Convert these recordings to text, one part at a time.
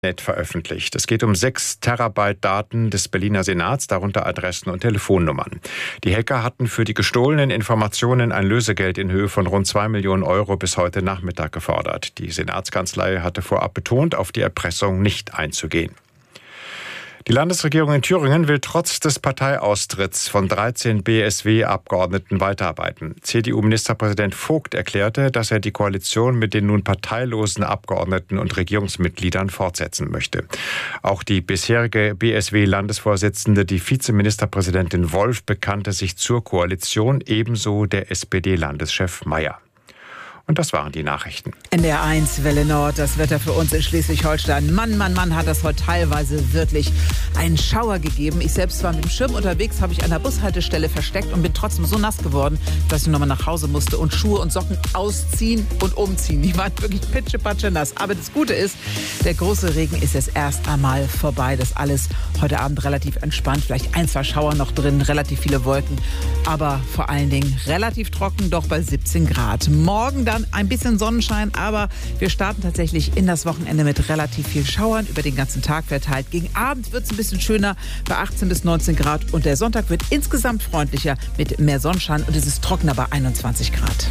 veröffentlicht. Es geht um 6 Terabyte Daten des Berliner Senats, darunter Adressen und Telefonnummern. Die Hacker hatten für die gestohlenen Informationen ein Lösegeld in Höhe von rund 2 Millionen Euro bis heute Nachmittag gefordert. Die Senatskanzlei hatte vorab betont, auf die Erpressung nicht einzugehen. Die Landesregierung in Thüringen will trotz des Parteiaustritts von 13 BSW-Abgeordneten weiterarbeiten. CDU-Ministerpräsident Vogt erklärte, dass er die Koalition mit den nun parteilosen Abgeordneten und Regierungsmitgliedern fortsetzen möchte. Auch die bisherige BSW-Landesvorsitzende, die Vizeministerpräsidentin Wolf, bekannte sich zur Koalition, ebenso der SPD-Landeschef Mayer. Und das waren die Nachrichten. NDR 1, Welle Nord, das Wetter für uns in Schleswig-Holstein. Mann, hat das heute teilweise wirklich einen Schauer gegeben. Ich selbst war mit dem Schirm unterwegs, habe ich an der Bushaltestelle versteckt und bin trotzdem so nass geworden, dass ich nochmal nach Hause musste und Schuhe und Socken ausziehen und umziehen. Die waren wirklich pitschepatsche nass. Aber das Gute ist, der große Regen ist jetzt erst einmal vorbei. Das alles heute Abend relativ entspannt. Vielleicht 1, 2 Schauer noch drin, relativ viele Wolken. Aber vor allen Dingen relativ trocken, doch bei 17 Grad. Morgen dann ein bisschen Sonnenschein, aber wir starten tatsächlich in das Wochenende mit relativ viel Schauern über den ganzen Tag verteilt. Gegen Abend wird es ein bisschen schöner bei 18 bis 19 Grad und der Sonntag wird insgesamt freundlicher mit mehr Sonnenschein und es ist trockener bei 21 Grad.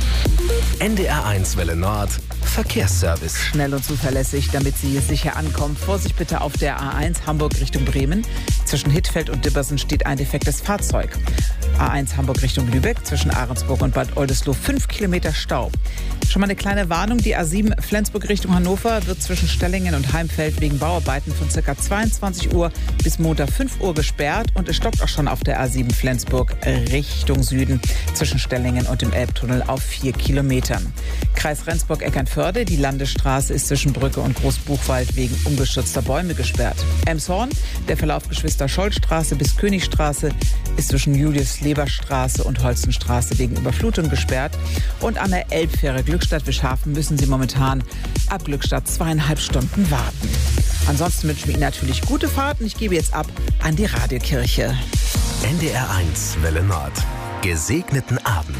NDR 1 Welle Nord Verkehrsservice. Schnell und zuverlässig, damit Sie sicher ankommen. Vorsicht bitte auf der A1 Hamburg Richtung Bremen. Zwischen Hittfeld und Dibbersen steht ein defektes Fahrzeug. A1 Hamburg Richtung Lübeck, zwischen Ahrensburg und Bad Oldesloe 5 Kilometer Stau. Schon mal eine kleine Warnung, die A7 Flensburg Richtung Hannover wird zwischen Stellingen und Heimfeld wegen Bauarbeiten von ca. 22 Uhr bis Montag 5 Uhr gesperrt und es stockt auch schon auf der A7 Flensburg Richtung Süden zwischen Stellingen und dem Elbtunnel auf 4 Kilometern. Kreis Rendsburg-Eckernförde, die Landesstraße ist zwischen Brücke und Großbuchwald wegen umgestürzter Bäume gesperrt. Elmshorn, der Verlauf Geschwister-Scholl-Straße bis Königstraße ist zwischen Julius-Leber-Straße und Holstenstraße wegen Überflutung gesperrt. Und an der Elbfähre Glückstadt-Wischhafen müssen Sie momentan ab Glückstadt 2,5 Stunden warten. Ansonsten wünschen wir Ihnen natürlich gute Fahrten. Ich gebe jetzt ab an die Radiokirche. NDR 1 Welle Nord. Gesegneten Abend.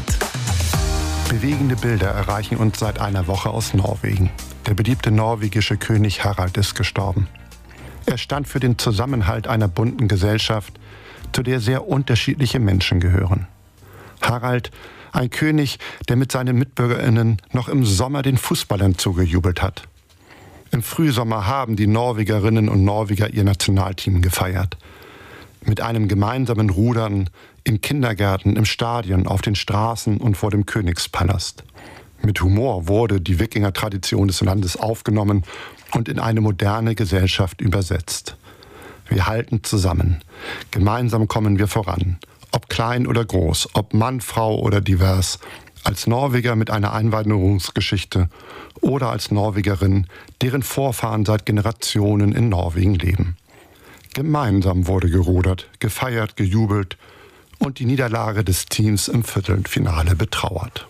Bewegende Bilder erreichen uns seit einer Woche aus Norwegen. Der beliebte norwegische König Harald ist gestorben. Er stand für den Zusammenhalt einer bunten Gesellschaft, zu der sehr unterschiedliche Menschen gehören. Harald, ein König, der mit seinen MitbürgerInnen noch im Sommer den Fußballern zugejubelt hat. Im Frühsommer haben die Norwegerinnen und Norweger ihr Nationalteam gefeiert. Mit einem gemeinsamen Rudern in Kindergärten, im Stadion, auf den Straßen und vor dem Königspalast. Mit Humor wurde die Wikinger-Tradition des Landes aufgenommen und in eine moderne Gesellschaft übersetzt. Wir halten zusammen. Gemeinsam kommen wir voran. Ob klein oder groß, ob Mann, Frau oder divers. Als Norweger mit einer Einwanderungsgeschichte oder als Norwegerin, deren Vorfahren seit Generationen in Norwegen leben. Gemeinsam wurde gerudert, gefeiert, gejubelt und die Niederlage des Teams im Viertelfinale betrauert.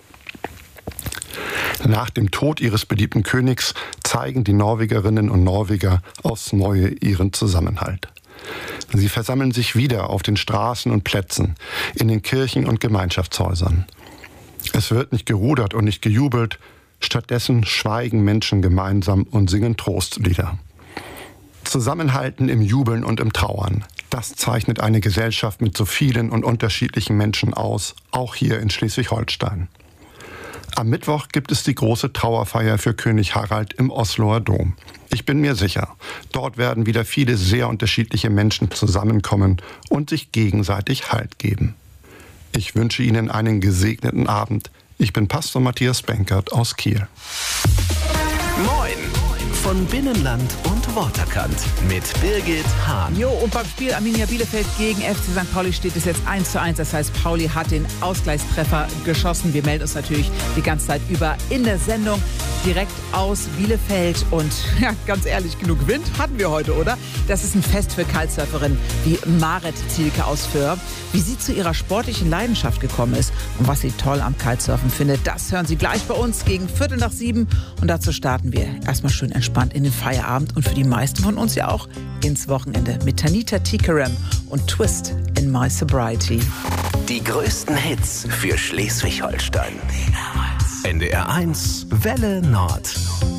Nach dem Tod ihres beliebten Königs zeigen die Norwegerinnen und Norweger aufs Neue ihren Zusammenhalt. Sie versammeln sich wieder auf den Straßen und Plätzen, in den Kirchen und Gemeinschaftshäusern. Es wird nicht gerudert und nicht gejubelt, stattdessen schweigen Menschen gemeinsam und singen Trostlieder. Zusammenhalten im Jubeln und im Trauern, das zeichnet eine Gesellschaft mit so vielen und unterschiedlichen Menschen aus, auch hier in Schleswig-Holstein. Am Mittwoch gibt es die große Trauerfeier für König Harald im Osloer Dom. Ich bin mir sicher, dort werden wieder viele sehr unterschiedliche Menschen zusammenkommen und sich gegenseitig Halt geben. Ich wünsche Ihnen einen gesegneten Abend. Ich bin Pastor Matthias Benkert aus Kiel. Moin! Von Binnenland und Waterkant mit Birgit Hahn. Jo, und beim Spiel Arminia Bielefeld gegen FC St. Pauli steht es jetzt 1:1. Das heißt, Pauli hat den Ausgleichstreffer geschossen. Wir melden uns natürlich die ganze Zeit über in der Sendung direkt aus Bielefeld. Und ja, ganz ehrlich, genug Wind hatten wir heute, oder? Das ist ein Fest für Kitesurferinnen wie Marit Zielke aus Föhr. Wie sie zu ihrer sportlichen Leidenschaft gekommen ist und was sie toll am Kitesurfen findet, das hören Sie gleich bei uns gegen 6:15. Und dazu starten wir erstmal schön entspannt in den Feierabend und für die meisten von uns ja auch ins Wochenende mit Tanita Tikaram und Twist in My Sobriety. Die größten Hits für Schleswig-Holstein. NDR 1 Welle Nord.